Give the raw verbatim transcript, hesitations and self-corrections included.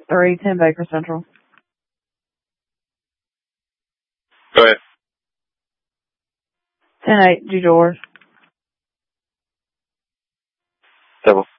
three ten Baker Central. Go ahead. ten eight G George. Double.